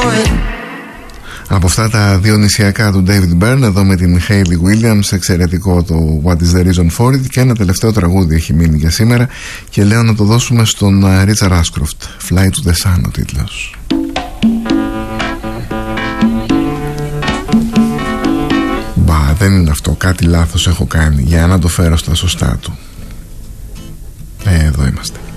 Από αυτά τα διονυσιακά του David Byrne, εδώ με την Hayley Williams, εξαιρετικό το What is the reason for it. Και ένα τελευταίο τραγούδι έχει μείνει για σήμερα και λέω να το δώσουμε στον Richard Ashcroft, Fly to the Sun ο τίτλος. Μπα, δεν είναι αυτό, κάτι λάθος έχω κάνει, για να το φέρω στα σωστά του. Εδώ είμαστε.